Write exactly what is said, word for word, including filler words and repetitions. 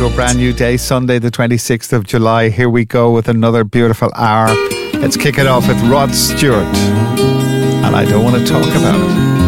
a brand new day, Sunday the twenty-sixth of July. Here we go with another beautiful hour. Let's kick it off with Rod Stewart, and I Don't Want to Talk About It.